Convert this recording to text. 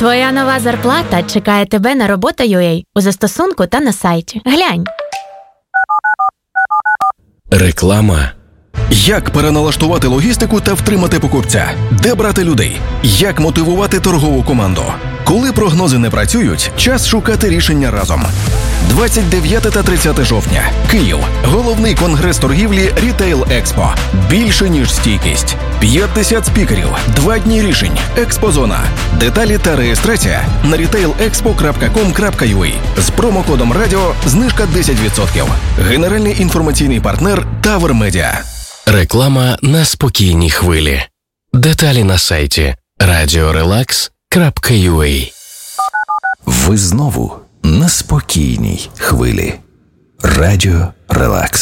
Твоя нова зарплата чекає тебе на Робота.ua у застосунку та на сайті. Глянь. Реклама. Як переналаштувати логістику та втримати покупця? Де брати людей? Як мотивувати торгову команду? Коли прогнози не працюють, час шукати рішення разом. 29 та 30 жовтня. Київ. Головний конгрес торгівлі Retail Expo. Більше, ніж стійкість. 50 спікерів. 2 дні рішень. Експозона. Деталі та реєстрація на retailexpo.com.ua. З промокодом радіо знижка 10%. Генеральний інформаційний партнер Tower Media. Реклама на спокійній хвилі. Деталі на сайті radiorelax.ua. Ви знову на спокійній хвилі. Радіо Релакс.